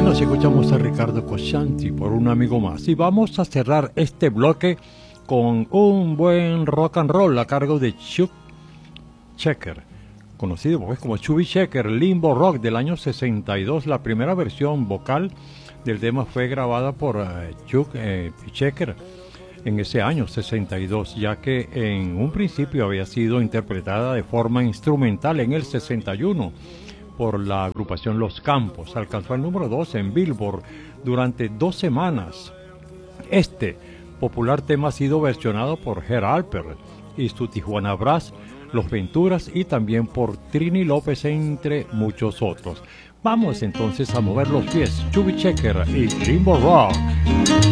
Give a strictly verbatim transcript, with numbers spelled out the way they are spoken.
Bueno, así escuchamos a Ricardo Coscianti por Un Amigo Más. Y vamos a cerrar este bloque con un buen rock and roll a cargo de Chuck Checker, conocido pues como Chubby Checker, Limbo Rock del año sesenta y dos. La primera versión vocal del tema fue grabada por uh, Chuck eh, Checker en ese año sesenta y dos, ya que en un principio había sido interpretada de forma instrumental en el sesenta y uno por la agrupación Los Campos. Alcanzó el número dos en Billboard durante dos semanas. Este popular tema ha sido versionado por Herb Alpert y su Tijuana Brass, Los Venturas y también por Trini López, entre muchos otros. Vamos entonces a mover los pies. Chubby Checker y Limbo Rock.